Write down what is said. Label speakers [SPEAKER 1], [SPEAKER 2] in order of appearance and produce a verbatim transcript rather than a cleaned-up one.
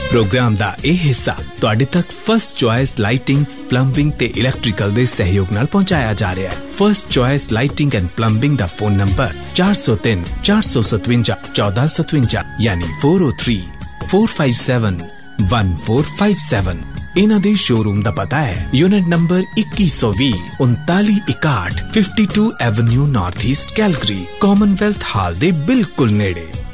[SPEAKER 1] Programme दा यह हिस्सा तुहाडे तक फर्स्ट चॉइस लाइटिंग प्लंबिंग ते इलैक्ट्रिकल दे सहयोग नाल पहुंचाया जा रहा है। First choice lighting and plumbing दा फोन नंबर चार सौ तीन चार सौ सतवंजा चौदह सतवंजा यानी four O three four five seven one four five seven. इन्हां दे शोरूम दा पता है यूनिट नंबर इक्की सौ भी उनताली इकाठ fifty two avenue north east Calgary Commonwealth हाल दे बिल्कुल नेड़े।